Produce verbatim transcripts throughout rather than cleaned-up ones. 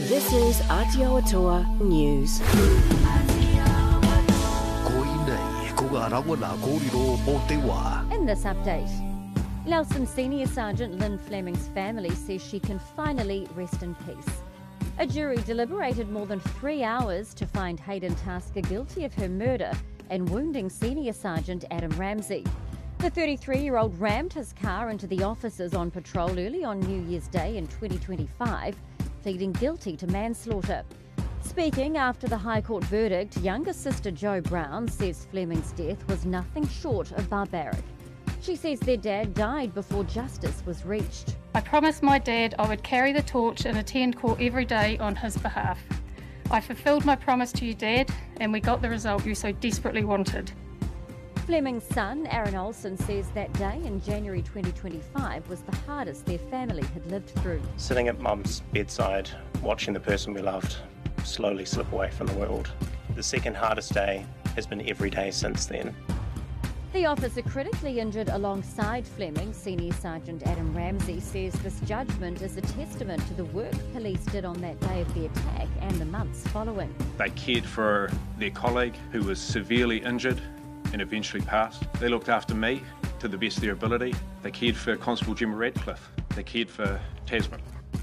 This is Aotearoa News. In this update, Nelson Senior Sergeant Lynn Fleming's family says she can finally rest in peace. A jury deliberated more than three hours to find Hayden Tasker guilty of her murder and wounding Senior Sergeant Adam Ramsey. The thirty-three-year-old rammed his car into the officers on patrol early on New Year's Day in twenty twenty-five, pleading guilty to manslaughter. Speaking after the High Court verdict, younger sister Jo Brown says Fleming's death was nothing short of barbaric. She says their dad died before justice was reached. I promised my dad I would carry the torch and attend court every day on his behalf. I fulfilled my promise to you, Dad, and we got the result you so desperately wanted. Fleming's son, Aaron Olsen, says that day in January twenty twenty-five was the hardest their family had lived through. Sitting at Mum's bedside, watching the person we loved slowly slip away from the world. The second hardest day has been every day since then. The officer critically injured alongside Fleming, Senior Sergeant Adam Ramsey, says this judgment is a testament to the work police did on that day of the attack and the months following. They cared for their colleague who was severely injured and eventually passed. They looked after me to the best of their ability. They cared for Constable Gemma Radcliffe. They cared for Tasman.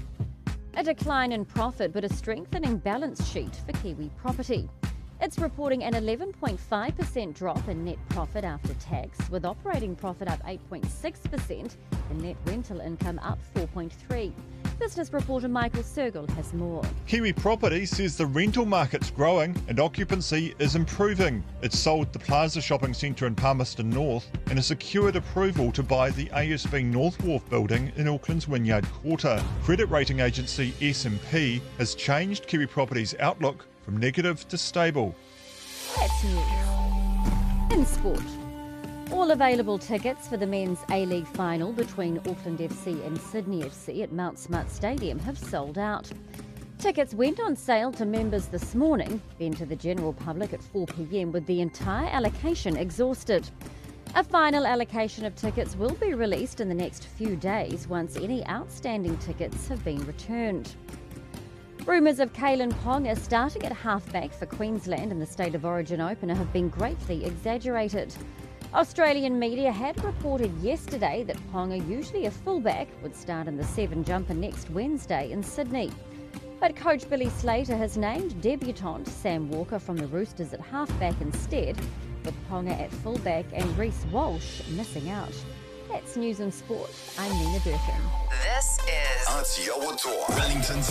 A decline in profit, but a strengthening balance sheet for Kiwi Property. It's reporting an eleven point five percent drop in net profit after tax, with operating profit up eight point six percent and net rental income up four point three percent. Business reporter Michael Sergel has more. Kiwi Property says the rental market's growing and occupancy is improving. It sold the Plaza Shopping Centre in Palmerston North and has secured approval to buy the A S B North Wharf building in Auckland's Wynyard Quarter. Credit rating agency S and P has changed Kiwi Property's outlook from negative to stable. That's news. In sport, all available tickets for the men's A-League final between Auckland F C and Sydney F C at Mount Smart Stadium have sold out. Tickets went on sale to members this morning, then to the general public at four p.m, with the entire allocation exhausted. A final allocation of tickets will be released in the next few days once any outstanding tickets have been returned. Rumours of Kalyn Ponga starting at halfback for Queensland in the State of Origin opener have been greatly exaggerated. Australian media had reported yesterday that Ponga, usually a fullback, would start in the seven jumper next Wednesday in Sydney. But coach Billy Slater has named debutant Sam Walker from the Roosters at halfback instead, with Ponga at fullback and Reece Walsh missing out. That's News and Sport. I'm Nina Durkin. This is Aotearoa, Wellington's